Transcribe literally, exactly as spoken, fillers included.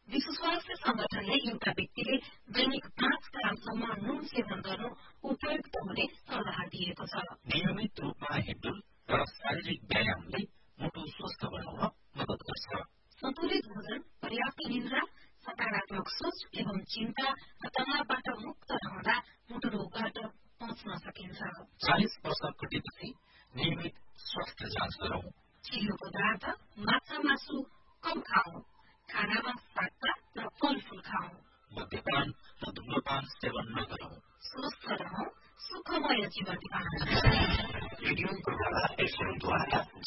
विश्व स्वास्थ्य संगठनले एउटा व्यक्तिले दैनिक पाँच ग्रामसम्म नुन सेवन गर्नु उपयुक्त हुने सल्लाह दिएको छ। नियमित रूपमा हिँड्डुल र शारीरिक व्यायामले मुटु स्वस्थ बनाउन मद्दत गर्छ। सन्तुलित भोजन, पर्याप्त निद्रा, सकारात्मक सोच एवं चिन्ता र तनावबाट मुक्त रहँदा मुटु रोगबाट बच्न सकिन्छ। चालिस वर्ष कटेपछि नियमित स्वास्थ्य जाँच गरौं। चिल्लो पदार्थ, माछा मासु कम खाऊ। खानामा साग र फलफूल खाऊ। मद्यपान र धुम्रपान सेवन नगरौं। स्वस्थ रहौं, सुखमय जीवन बिताउँ। रेडियो प्रभावा एफएम द्वारा